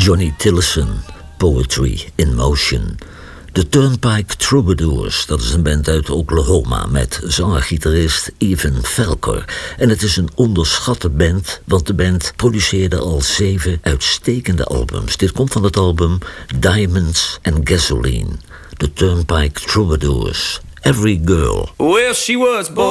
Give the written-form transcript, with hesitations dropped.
Johnny Tillotson, Poetry in Motion. De Turnpike Troubadours, dat is een band uit Oklahoma met zanger-gitarist Evan Felker. En het is een onderschatte band, want de band produceerde al 7 uitstekende albums. Dit komt van het album Diamonds and Gasoline. De Turnpike Troubadours. Every Girl. Well, she was born